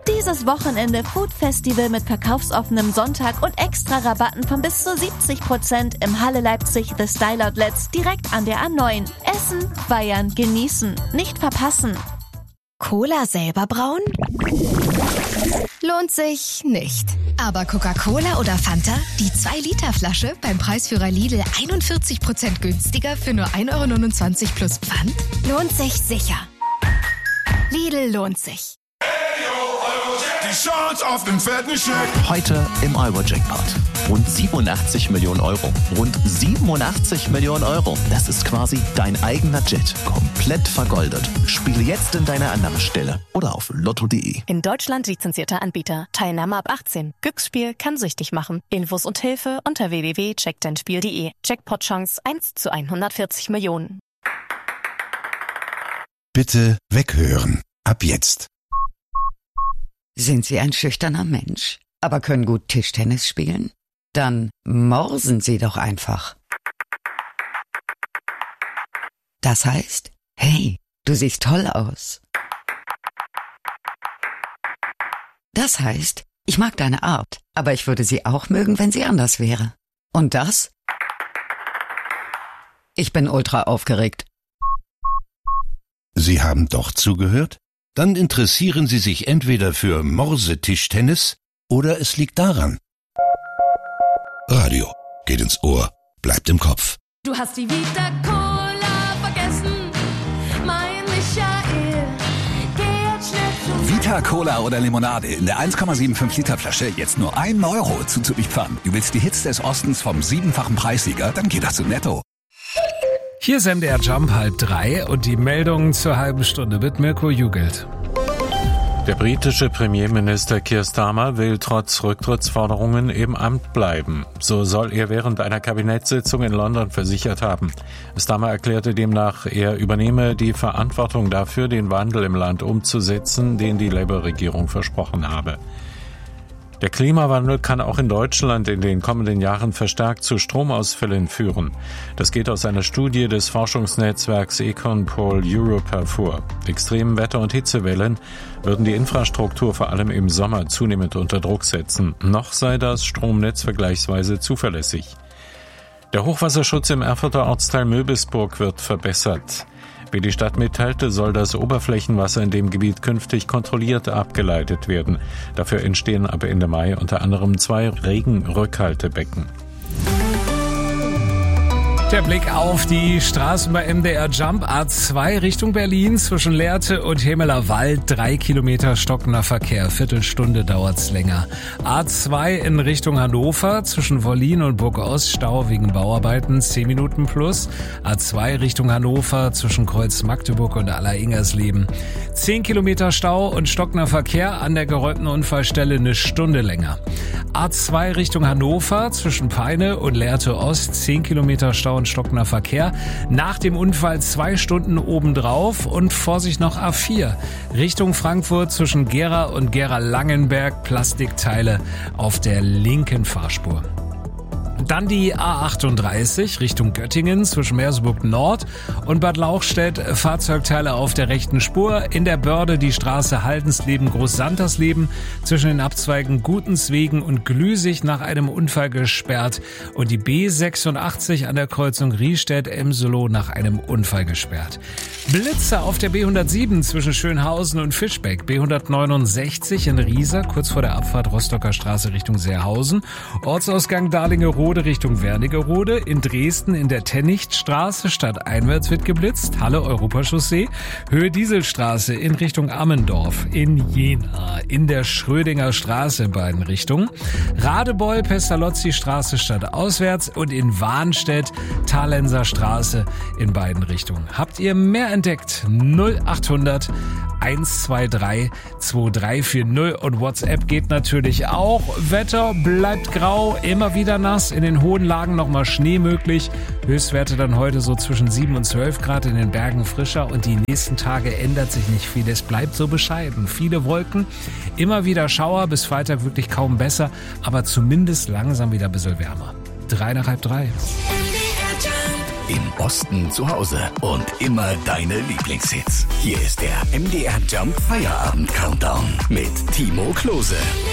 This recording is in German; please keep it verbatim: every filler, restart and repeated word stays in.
Dieses Wochenende Food Festival mit verkaufsoffenem Sonntag und extra Rabatten von bis zu siebzig Prozent im Halle Leipzig The Style Outlets direkt an der A neun. Essen, feiern, genießen. Nicht verpassen. Cola selber brauen? Lohnt sich nicht. Aber Coca-Cola oder Fanta? Die zwei Liter Flasche beim Preisführer Lidl einundvierzig Prozent günstiger für nur ein Euro neunundzwanzig plus Pfand? Lohnt sich sicher. Lidl lohnt sich. Die Chance auf den fetten Scheck. Heute im Euro-Jackpot. Rund siebenundachtzig Millionen Euro. Rund siebenundachtzig Millionen Euro. Das ist quasi dein eigener Jet. Komplett vergoldet. Spiele jetzt in deine andere Stelle oder auf lotto punkt de. In Deutschland lizenzierter Anbieter. Teilnahme ab achtzehn. Glücksspiel kann süchtig machen. Infos und Hilfe unter w w w punkt check dein spiel punkt de. Jackpot-Chance eins zu hundertvierzig Millionen. Bitte weghören. Ab jetzt. Sind Sie ein schüchterner Mensch, aber können gut Tischtennis spielen? Dann morsen Sie doch einfach. Das heißt, hey, du siehst toll aus. Das heißt, ich mag deine Art, aber ich würde sie auch mögen, wenn sie anders wäre. Und das? Ich bin ultra aufgeregt. Sie haben doch zugehört? Dann interessieren Sie sich entweder für Morsetischtennis oder es liegt daran. Radio geht ins Ohr, bleibt im Kopf. Du hast die Vita Cola vergessen, mein Michael. Geh jetzt schnell zu Vita Cola oder Limonade in der eins Komma fünfundsiebzig Liter Flasche jetzt nur ein Euro zuzüglich Pfand. Du willst die Hits des Ostens vom siebenfachen Preissieger, dann geht das zu Netto. Hier ist M D R Jump halb drei und die Meldungen zur halben Stunde mit Mirko Jugelt. Der britische Premierminister Keir Starmer will trotz Rücktrittsforderungen im Amt bleiben. So soll er während einer Kabinettssitzung in London versichert haben. Starmer erklärte demnach, er übernehme die Verantwortung dafür, den Wandel im Land umzusetzen, den die Labour-Regierung versprochen habe. Der Klimawandel kann auch in Deutschland in den kommenden Jahren verstärkt zu Stromausfällen führen. Das geht aus einer Studie des Forschungsnetzwerks Econpol Europe hervor. Extremen Wetter- und Hitzewellen würden die Infrastruktur vor allem im Sommer zunehmend unter Druck setzen. Noch sei das Stromnetz vergleichsweise zuverlässig. Der Hochwasserschutz im Erfurter Ortsteil Möbisburg wird verbessert. Wie die Stadt mitteilte, soll das Oberflächenwasser in dem Gebiet künftig kontrolliert abgeleitet werden. Dafür entstehen ab Ende Mai unter anderem zwei Regenrückhaltebecken. Der Blick auf die Straßen bei M D R Jump. A zwei Richtung Berlin zwischen Lehrte und Hemeler Wald. Drei Kilometer stockender Verkehr. Viertelstunde dauert's länger. A zwei in Richtung Hannover zwischen Wollin und Burgost. Stau wegen Bauarbeiten. Zehn Minuten plus. A zwei Richtung Hannover zwischen Kreuz Magdeburg und Aller-Ingersleben. Zehn Kilometer Stau und stockender Verkehr. An der geräumten Unfallstelle eine Stunde länger. A zwei Richtung Hannover zwischen Peine und Lehrte Ost. Zehn Kilometer Stau und stockender Verkehr. Nach dem Unfall zwei Stunden obendrauf und Vorsicht noch A vier. Richtung Frankfurt zwischen Gera und Gera-Langenberg. Plastikteile auf der linken Fahrspur. Dann die A achtunddreißig Richtung Göttingen zwischen Merseburg Nord und Bad Lauchstädt. Fahrzeugteile auf der rechten Spur. In der Börde die Straße Haldensleben, Großsantersleben zwischen den Abzweigen Gutenswegen und Glüsig nach einem Unfall gesperrt. Und die B sechsundachtzig an der Kreuzung Riestedt-Emselo nach einem Unfall gesperrt. Blitzer auf der B hundertsieben zwischen Schönhausen und Fischbeck. B hundertneunundsechzig in Riesa kurz vor der Abfahrt Rostocker Straße Richtung Seerhausen. Ortsausgang Darlingerode Richtung Wernigerode. In Dresden in der Tennichtstraße stadteinwärts wird geblitzt. Halle Europachaussee. Höhe Dieselstraße in Richtung Ammendorf. In Jena in der Schrödinger Straße in beiden Richtungen. Radebeul Pestalozzi Straße stadtauswärts und in Warnstedt Talenser Straße in beiden Richtungen. Habt ihr mehr entdeckt? null achthundert hundertzweiundzwanzig drei vier null und WhatsApp geht natürlich auch. Wetter bleibt grau, immer wieder nass, in den hohen Lagen nochmal Schnee möglich. Höchstwerte dann heute so zwischen sieben und zwölf Grad, in den Bergen frischer und die nächsten Tage ändert sich nicht viel. Es bleibt so bescheiden. Viele Wolken, immer wieder Schauer, bis Freitag wirklich kaum besser, aber zumindest langsam wieder ein bisschen wärmer. Drei nach halb drei. Im Osten zu Hause und immer deine Lieblingshits. Hier ist der M D R Jump Feierabend Countdown mit Timo Klose.